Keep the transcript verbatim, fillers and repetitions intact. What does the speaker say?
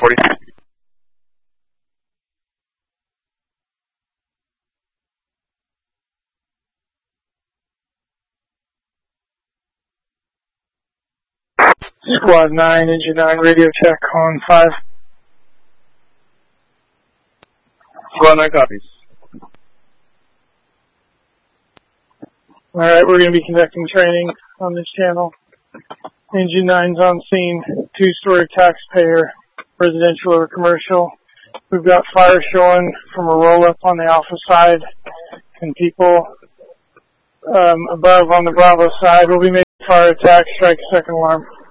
forty. Squad nine, Engine nine, radio check on five. Squad nine copies. Alright, we're going to be conducting training on this channel. Engine nine's on scene, two-story taxpayer, residential or commercial. We've got fire showing from a roll-up on the Alpha side, and people um, above on the Bravo side will be making fire attack, strike a second alarm.